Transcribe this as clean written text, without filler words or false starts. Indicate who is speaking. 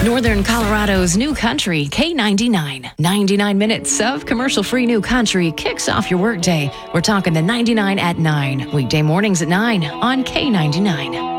Speaker 1: Northern Colorado's new country, K99. 99 minutes of commercial-free new country kicks off your workday. We're talking the 99 at 9, weekday mornings at 9 on K99.